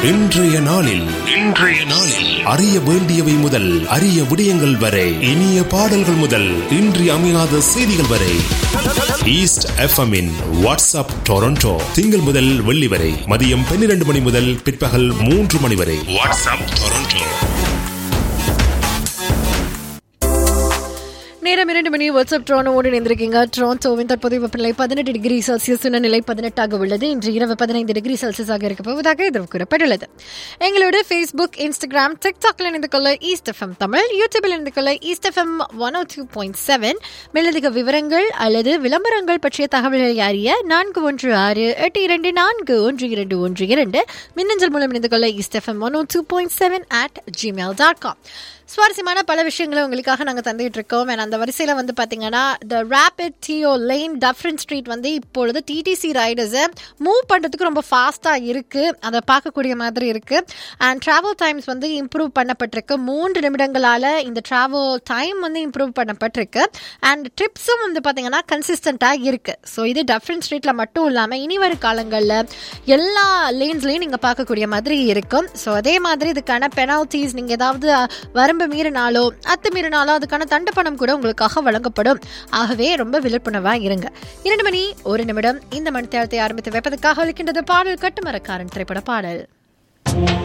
இன்றைய நாளில் அறிய வேண்டியவை முதல் அரிய விடயங்கள் வரை, இனிய பாடல்கள் முதல் இன்றி அமையாத செய்திகள் வரை, ஈஸ்ட் எஃப்எம்மின் வாட்ஸ்அப் டொரண்டோ திங்கள் முதல் வெள்ளி வரை மதியம் 12 மணி முதல் பிற்பகல் 3 மணி வரை. WhatsApp Toronto. நேரம் 2 மணி. வாட்ஸ்அப் டொரண்டோவோடு இணைந்திருக்கீங்க. டொரண்டோவின் தற்போதைய வெப்பநிலை 18 டிகிரி செல்சியஸ், நிலை 18 உள்ளது. இன்று இரவு 15 டிகிரி செல்சியஸாக இருக்க போவதாக எதிர்வு கூறப்பட்டுள்ளது. எங்களோட ஃபேஸ்புக், இன்ஸ்டாகிராம், டிக்டாக்ல இணைந்து கொள்ள ஈஸ்ட் எஃப்எம் தமிழ், யூடியூபில் இணைந்து கொள்ள ஈஸ்ட் எஃப்எம் 102.7. மேலதிக விவரங்கள் அல்லது விளம்பரங்கள் பற்றிய தகவல்களை அறிய 416182411212 மின்னஞ்சல் மூலம் இணைந்து கொள்ள ஈஸ்ட் எஃப்எம் 102.7@gmail.com. சுவாரஸ்யமான பல விஷயங்களை உங்களுக்காக நாங்கள் தந்துகிட்டு இருக்கோம். அந்த வரிசையில் வந்து பார்த்தீங்கன்னா, the rabbit deo lane டஃப்ரின் street வந்து இப்பொழுது டிடிசி ரைடர்ஸை மூவ் பண்ணுறதுக்கு ரொம்ப ஃபாஸ்ட்டாக இருக்குது. அதை பார்க்கக்கூடிய மாதிரி இருக்குது. அண்ட் ட்ராவல் டைம்ஸ் வந்து இம்ப்ரூவ் பண்ணப்பட்டிருக்கு. 3 நிமிடங்களால் இந்த ட்ராவல் டைம் வந்து இம்ப்ரூவ் பண்ணப்பட்டிருக்கு. அண்ட் ட்ரிப்ஸும் வந்து பார்த்தீங்கன்னா கன்சிஸ்டண்ட்டாக இருக்குது. ஸோ இது டஃப்ரின் ஸ்ட்ரீட்டில் மட்டும் இல்லாமல் இனி வரும் காலங்களில் எல்லா லேன்ஸ்லையும் நீங்கள் பார்க்கக்கூடிய மாதிரி இருக்கும். ஸோ அதே மாதிரி இதுக்கான பெனால்ட்டிஸ், நீங்கள் ஏதாவது வரம்பு மீறினாலோ அத்துமீறினாலோ அதுக்கான தண்ட பணம் கூட உங்களுக்காக வழங்கப்படும். ஆகவே ரொம்ப விழிப்புணர்வாக இருங்க. 2 மணி 1 நிமிடம். இந்த மணி தேரத்தை ஆரம்பித்து வைப்பதற்காக இருக்கின்றது பாடல் கட்டுமரக்காரன் திரைப்பட பாடல்.